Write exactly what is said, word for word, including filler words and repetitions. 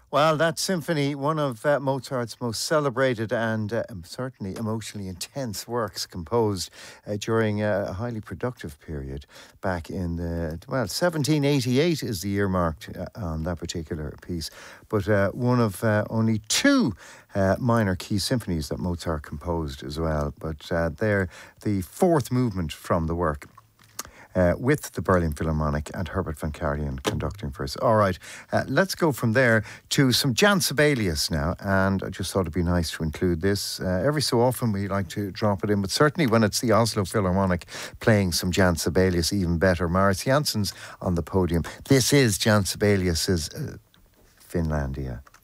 Well, that symphony, one of uh, Mozart's most celebrated and uh, um, certainly emotionally intense works, composed uh, during a highly productive period back in the, well, seventeen eighty-eight is the year marked uh, on that particular piece. But uh, one of uh, only two uh, minor key symphonies that Mozart composed as well. But uh, they're the fourth movement from the work. Uh, with the Berlin Philharmonic and Herbert von Karajan conducting for us. All right, uh, let's go from there to some Jan Sibelius now, and I just thought it'd be nice to include this. Uh, every so often we like to drop it in, but certainly when it's the Oslo Philharmonic playing some Jan Sibelius, even better. Maris Janssen's on the podium. This is Jan Sibelius's uh, Finlandia.